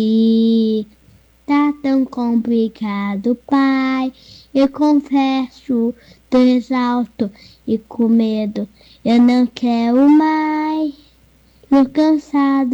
Tá tão complicado, pai. Eu confesso, tô exausto e com medo. Eu não quero mais. Tô cansado.